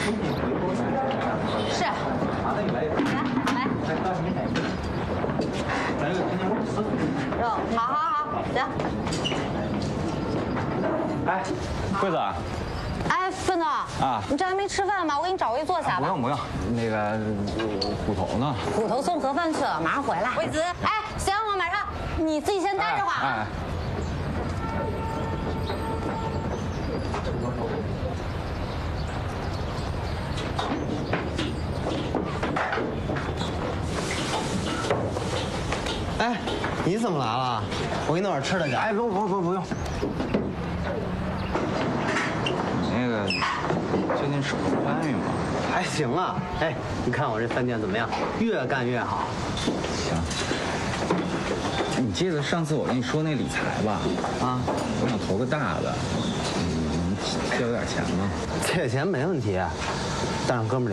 是。来个天津肉丝。肉，好，行。 哎，桂子。 哎，奋斗啊，你这还没吃饭吗？我给你找位坐下吧。 不用，那个虎头呢？ 虎头送盒饭去了，马上回来。惠子，哎，行，我马上。你自己先待着会儿啊。 哎，你怎么来了？我给你弄点吃的去。 哎，不用。那个最近手宽裕吗？ 还行啊。哎，你看我这饭店怎么样？越干越好。 行。你记得上次我跟你说那理财吧？ 啊， 我想投个大的，你借我点钱吗？ 借钱没问题，但是哥们儿。